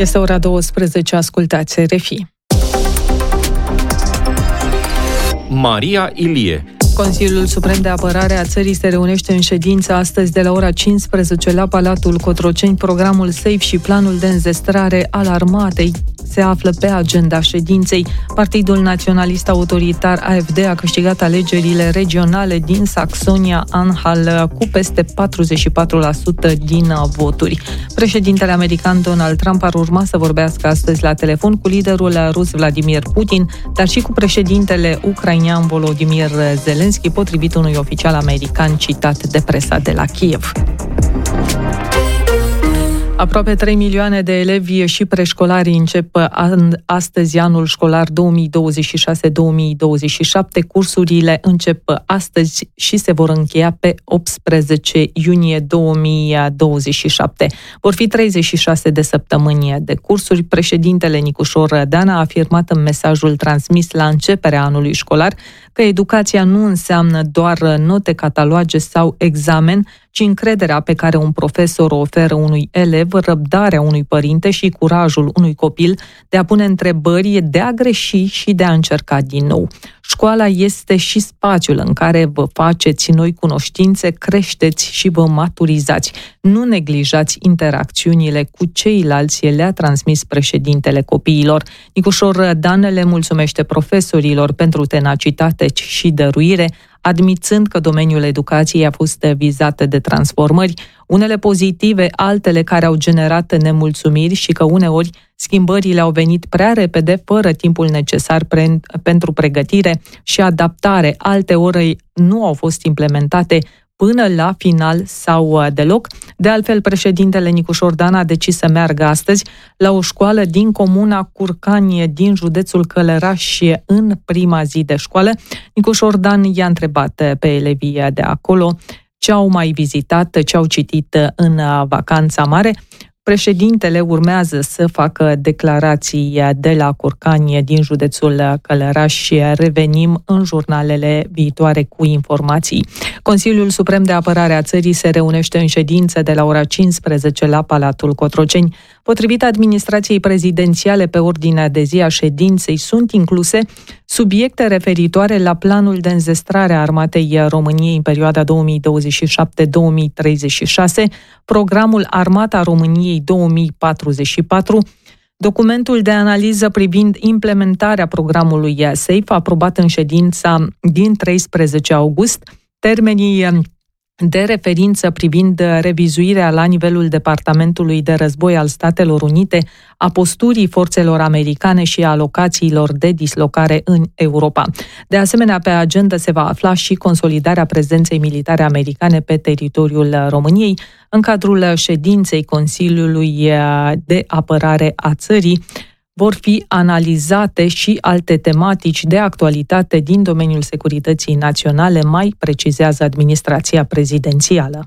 Este ora 12, ascultați RFI. Maria Ilie. Consiliul Suprem de Apărare a țării se reunește în ședință astăzi de la ora 15 la Palatul Cotroceni. Programul SAFE și planul de înzestrare al armatei se află pe agenda ședinței. Partidul Naționalist Autoritar AfD a câștigat alegerile regionale din Saxonia-Anhalt cu peste 44% din voturi. Președintele american Donald Trump ar urma să vorbească astăzi la telefon cu liderul rus Vladimir Putin, dar și cu președintele ucrainean Volodymyr Zelensky, potrivit unui oficial american citat de presa de la Kiev. Aproape 3 milioane de elevi și preșcolari încep astăzi anul școlar 2026-2027. Cursurile încep astăzi și se vor încheia pe 18 iunie 2027. Vor fi 36 de săptămâni de cursuri. Președintele Nicușor Dan a afirmat în mesajul transmis la începerea anului școlar că educația nu înseamnă doar note, cataloage sau examen, ci încrederea pe care un profesor o oferă unui elev, răbdarea unui părinte și curajul unui copil de a pune întrebări, de a greși și de a încerca din nou. Școala este și spațiul în care vă faceți noi cunoștințe, creșteți și vă maturizați. Nu neglijați interacțiunile cu ceilalți, le-a transmis președintele copiilor. Nicușor Dan le mulțumește profesorilor pentru tenacitate și dăruire, admițând că domeniul educației a fost vizat de transformări, unele pozitive, altele care au generat nemulțumiri și că uneori schimbările au venit prea repede, fără timpul necesar pentru pregătire și adaptare, alteori nu au fost implementate până la final sau deloc. De altfel, președintele Nicușor Dan a decis să meargă astăzi la o școală din comuna Curcani, din județul Călăraș, în prima zi de școală. Nicușor Dan i-a întrebat pe elevii de acolo ce au mai vizitat, ce au citit în vacanța mare. Președintele urmează să facă declarații de la Curcani din județul Călăraș și revenim în jurnalele viitoare cu informații. Consiliul Suprem de Apărare a țării se reunește în ședință de la ora 15 la Palatul Cotroceni. Potrivit administrației prezidențiale, pe ordinea de zi a ședinței sunt incluse subiecte referitoare la planul de înzestrare a armatei României în perioada 2027-2036, programul Armata României 2044, documentul de analiză privind implementarea programului SAFE, aprobat în ședința din 13 august, termenii de referință privind revizuirea la nivelul Departamentului de Război al Statelor Unite a posturii forțelor americane și a alocațiilor de dislocare în Europa. De asemenea, pe agenda se va afla și consolidarea prezenței militare americane pe teritoriul României. În cadrul ședinței Consiliului de Apărare a țării vor fi analizate și alte tematici de actualitate din domeniul securității naționale, mai precizează administrația prezidențială.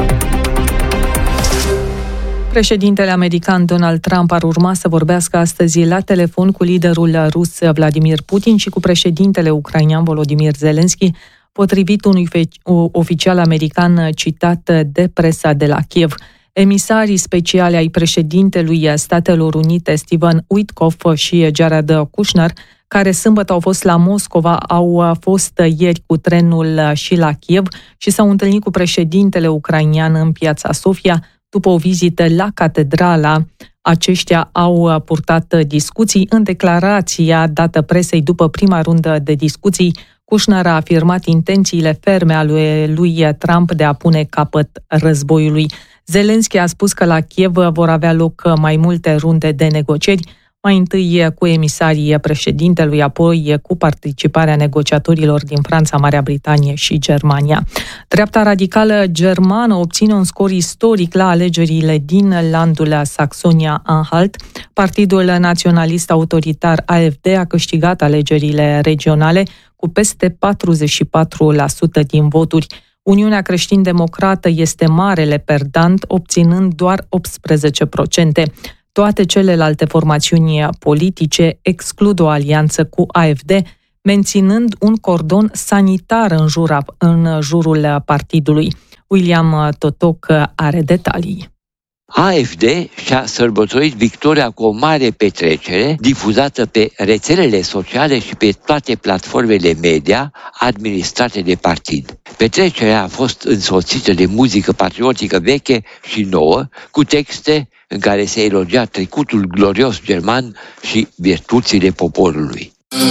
Președintele american Donald Trump ar urma să vorbească astăzi la telefon cu liderul rus Vladimir Putin și cu președintele ucrainean Volodymyr Zelensky, potrivit unui oficial american citat de presa de la Kiev. Emisarii speciali ai președintelui Statelor Unite, Stephen Witkoff și Jared Kushner, care sâmbătă au fost la Moscova, au fost ieri cu trenul și la Kiev și s-au întâlnit cu președintele ucrainean în Piața Sofia. După o vizită la catedrala, aceștia au purtat discuții. În declarația dată presei după prima rundă de discuții, Kushner a afirmat intențiile ferme ale lui Trump de a pune capăt războiului. Zelensky a spus că la Kiev vor avea loc mai multe runde de negocieri, mai întâi cu emisarii președintelui, apoi cu participarea negociatorilor din Franța, Marea Britanie și Germania. Dreapta radicală germană obține un scor istoric la alegerile din landul Saxonia-Anhalt. Partidul naționalist autoritar AfD a câștigat alegerile regionale cu peste 44% din voturi. Uniunea Creștin-Democrată este marele perdant, obținând doar 18%. Toate celelalte formațiuni politice exclud o alianță cu AfD, menținând un cordon sanitar în jurul partidului. William Totoc are detalii. AfD și-a sărbătorit victoria cu o mare petrecere difuzată pe rețelele sociale și pe toate platformele media administrate de partid. Petrecerea a fost însoțită de muzică patriotică veche și nouă, cu texte în care se elogia trecutul glorios german și virtuțile poporului.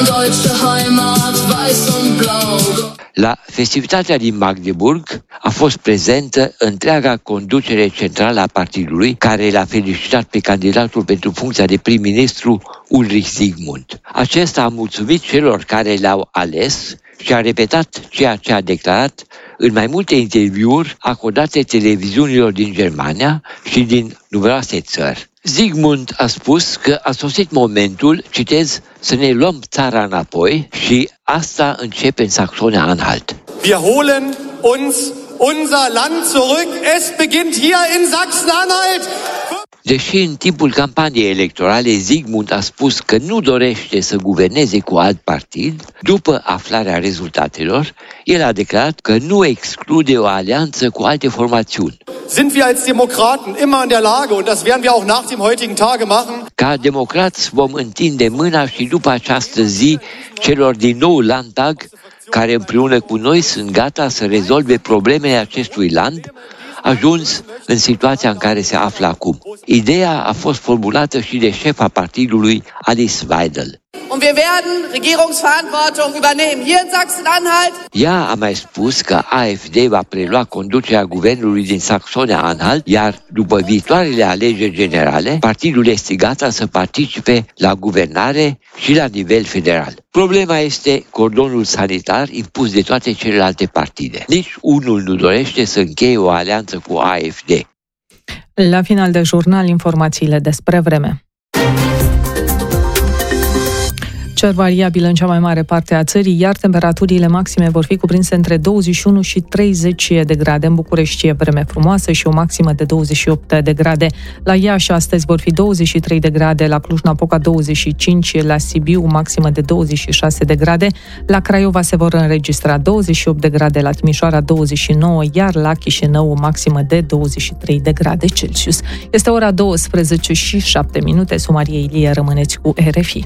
La festivitatea din Magdeburg a fost prezentă întreaga conducere centrală a partidului, care l-a felicitat pe candidatul pentru funcția de prim-ministru Ulrich Zygmunt. Acesta a mulțumit celor care l-au ales și a repetat ceea ce a declarat în mai multe interviuri acordate televiziunilor din Germania și din numeroase țări. Zygmunt a spus că a sosit momentul, citez, să ne luăm țara înapoi și asta începe în Saxonia-Anhalt. Wir holen uns unser Land zurück. Es beginnt hier in Sachsen-Anhalt. Deși în timpul campaniei electorale Zygmunt a spus că nu dorește să guverneze cu alt partid, după aflarea rezultatelor, el a declarat că nu exclude o alianță cu alte formațiuni. Sind wir als Demokraten immer in der Lage, und das werden wir auch nach dem heutigen Tage machen? Ca democrați vom întinde mâna și după această zi celor din nou Landtag, care împreună cu noi sunt gata să rezolve problemele acestui land, ajuns în situația în care se află acum. Ideea a fost formulată și de șefa partidului, Alice Weidel. Und wir werden Regierungsverantwortung übernehmen hier in Sachsen-Anhalt. Ea a mai spus că AfD va prelua conducerea guvernului din Saxonia-Anhalt, iar după viitoarele alegeri generale, partidul este gata să participe la guvernare și la nivel federal. Problema este cordonul sanitar impus de toate celelalte partide. Nici unul nu dorește să încheie o alianță cu AfD. La final de jurnal, informațiile despre vreme. Cer variabil în cea mai mare parte a țării, iar temperaturile maxime vor fi cuprinse între 21 și 30 de grade. În București e vreme frumoasă și o maximă de 28 de grade. La Iași astăzi vor fi 23 de grade, la Cluj-Napoca 25, la Sibiu maximă de 26 de grade, la Craiova se vor înregistra 28 de grade, la Timișoara 29, iar la Chișinău o maximă de 23 de grade Celsius. Este ora 12 și 7 minute. Maria Ilie, rămâneți cu RFI.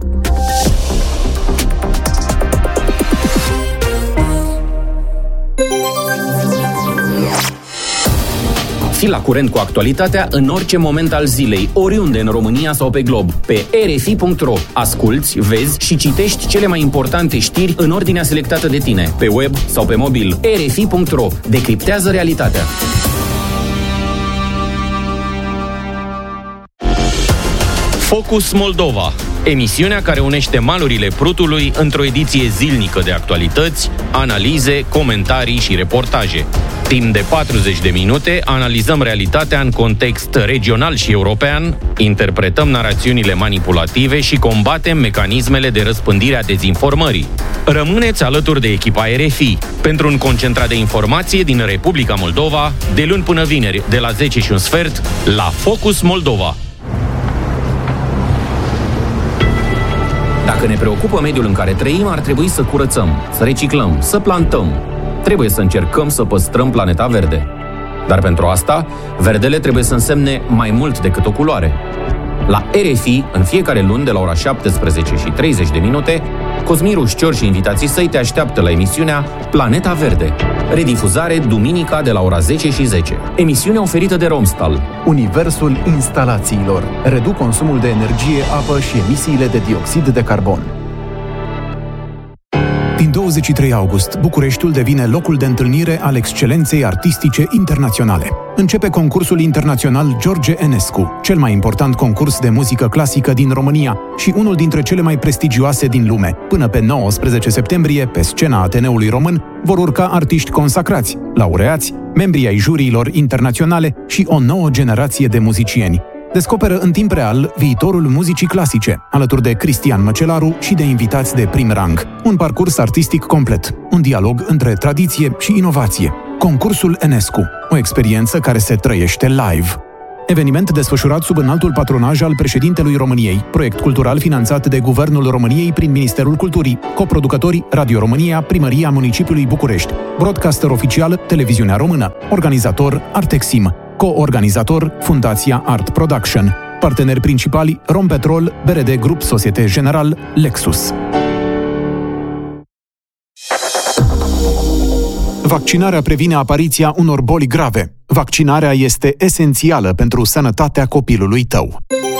Fii la curent cu actualitatea în orice moment al zilei, oriunde în România sau pe glob. Pe rfi.ro asculți, vezi și citești cele mai importante știri în ordinea selectată de tine, pe web sau pe mobil. rfi.ro decriptează realitatea. Focus Moldova, emisiunea care unește malurile Prutului într-o ediție zilnică de actualități, analize, comentarii și reportaje. Timp de 40 de minute analizăm realitatea în context regional și european, interpretăm narațiunile manipulative și combatem mecanismele de răspândire a dezinformării. Rămâneți alături de echipa RFI pentru un concentrat de informație din Republica Moldova, de luni până vineri, de la 10:15, la Focus Moldova. Dacă ne preocupă mediul în care trăim, ar trebui să curățăm, să reciclăm, să plantăm. Trebuie să încercăm să păstrăm planeta verde. Dar pentru asta, verdele trebuie să însemne mai mult decât o culoare. La RFI, în fiecare luni, de la ora 17:30, Cosmin Rușcior și invitații săi te așteaptă la emisiunea Planeta Verde. Redifuzare duminica de la ora 10:10. Emisiune oferită de Romstal. Universul instalațiilor. Reduc consumul de energie, apă și emisiile de dioxid de carbon. Din 23 august, Bucureștiul devine locul de întâlnire al excelenței artistice internaționale. Începe concursul internațional George Enescu, cel mai important concurs de muzică clasică din România și unul dintre cele mai prestigioase din lume. Până pe 19 septembrie, pe scena Ateneului Român, vor urca artiști consacrați, laureați, membrii ai juriilor internaționale și o nouă generație de muzicieni. Descoperă în timp real viitorul muzicii clasice, alături de Cristian Măcelaru și de invitați de prim rang. Un parcurs artistic complet, un dialog între tradiție și inovație. Concursul Enescu, o experiență care se trăiește live. Eveniment desfășurat sub înaltul patronaj al președintelui României, proiect cultural finanțat de Guvernul României prin Ministerul Culturii, coproducători Radio România, Primăria Municipiului București, broadcaster oficial Televiziunea Română, organizator Artexim. Co-organizator, Fundația Art Production. Parteneri principali, Rompetrol, BRD Grup Societe General, Lexus. Vaccinarea previne apariția unor boli grave. Vaccinarea este esențială pentru sănătatea copilului tău.